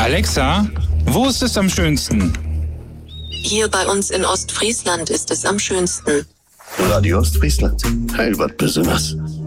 Alexa, wo ist es am schönsten? Hier bei uns in Ostfriesland ist es am schönsten. Radio Ostfriesland, Heilbad besonders.